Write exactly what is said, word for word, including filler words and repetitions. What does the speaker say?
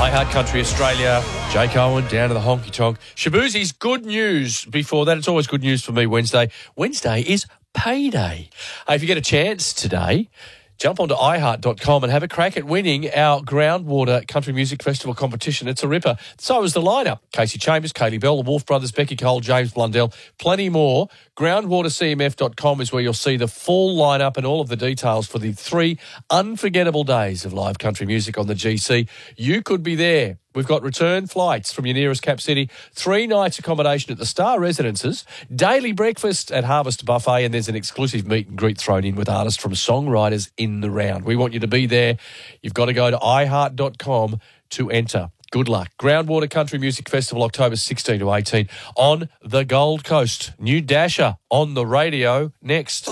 iHeart Country Australia. Jake Owen down to the honky tonk. Shaboozie's good news before that. It's always good news for me Wednesday. Wednesday is payday. Hey, if you get a chance today, jump onto i heart dot com and have a crack at winning our Groundwater Country Music Festival competition. It's a ripper. So is the lineup. Casey Chambers, Kaylee Bell, the Wolf Brothers, Becky Cole, James Blundell, plenty more. groundwater c m f dot com is where you'll see the full lineup and all of the details for the three unforgettable days of live country music on the G C. You could be there. We've got return flights from your nearest cap city, three nights accommodation at the Star Residences, daily breakfast at Harvest Buffet, and there's an exclusive meet and greet thrown in with artists from songwriters in the round. We want you to be there. You've got to go to i heart dot com to enter. Good luck. Groundwater Country Music Festival, October sixteenth to eighteen on the Gold Coast. New Dasher on the radio next.